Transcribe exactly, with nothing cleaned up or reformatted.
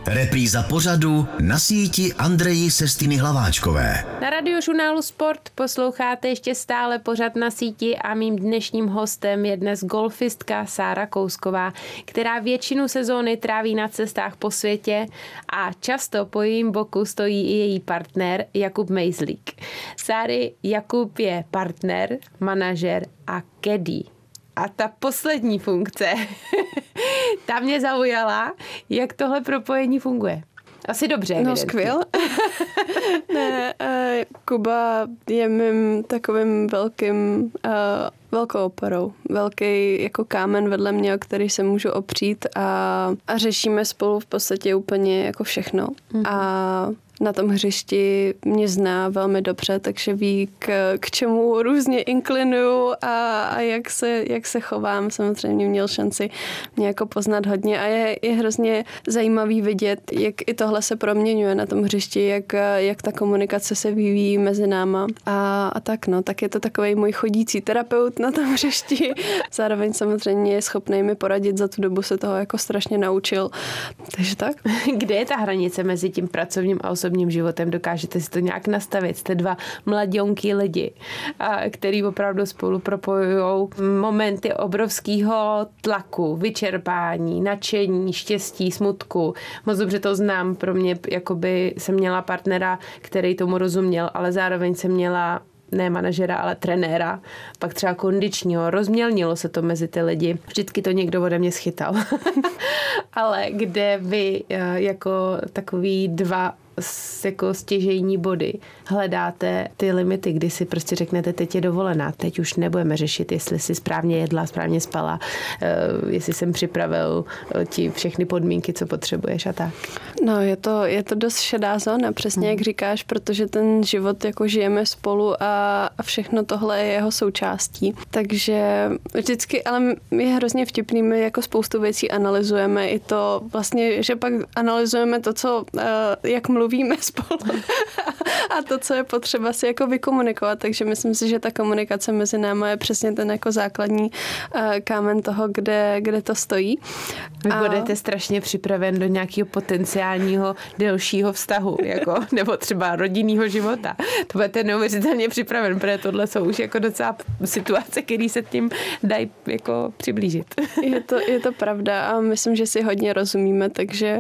Repríza pořadu Na síti Andreji Sestiny Hlaváčkové. Na Radiožurnálu Sport posloucháte ještě stále pořad Na síti a mým dnešním hostem je dnes golfistka Sára Kousková, která většinu sezóny tráví na cestách po světě a často po jejím boku stojí i její partner Jakub Mejzlík. Sáry, Jakub je partner, manažer a caddy. A ta poslední funkce, ta mě zaujala, jak tohle propojení funguje. Asi dobře, No skvěl. ne, uh, Kuba je mým takovým velkým, uh, velkou oporou. Velký jako kámen vedle mě, o který se můžu opřít a, a řešíme spolu v podstatě úplně jako všechno. Mm-hmm. A na tom hřišti mě zná velmi dobře, takže ví, k, k čemu různě inklinuju a, a jak, se, jak se chovám. Samozřejmě měl šanci mě jako poznat hodně a je, je hrozně zajímavý vidět, jak i tohle se proměňuje na tom hřišti, jak, jak ta komunikace se vyvíjí mezi náma. A, a tak no, tak je to takovej můj chodící terapeut na tom hřišti. Zároveň samozřejmě je schopný mi poradit, za tu dobu se toho jako strašně naučil. Takže tak. Kde je ta hranice mezi tím pracovním a osobním životem? Dokážete si to nějak nastavit? Jste dva mladionký lidi, který opravdu spolu propojují momenty obrovského tlaku, vyčerpání, nadšení, štěstí, smutku. Moc dobře to znám. Pro mě jakoby jsem měla partnera, který tomu rozuměl, ale zároveň jsem měla ne manažera, ale trenéra, pak třeba kondičního. Rozmělnilo se to mezi ty lidi. Vždycky to někdo ode mě schytal. Ale kde vy jako takový dva jako stěžejní body hledáte ty limity, kdy si prostě řeknete, teď je dovolená, teď už nebudeme řešit, jestli si správně jedla, správně spala, jestli jsem připravil ti všechny podmínky, co potřebuješ a tak. No, je to, je to dost šedá zóna, přesně hmm. jak říkáš, protože ten život jako žijeme spolu a, a všechno tohle je jeho součástí. Takže vždycky, ale je hrozně vtipný, my jako spoustu věcí analyzujeme i to vlastně, že pak analyzujeme to, co, jak mluví víme spolu a to, co je potřeba si jako vykomunikovat, takže myslím si, že ta komunikace mezi námi je přesně ten jako základní uh, kámen toho, kde, kde to stojí. Vy a... budete strašně připraven do nějakého potenciálního delšího vztahu, jako, nebo třeba rodinného života. To budete neuvěřitelně připraven, protože tohle jsou už jako docela situace, které se tím dají jako přiblížit. Je to, je to pravda a myslím, že si hodně rozumíme, takže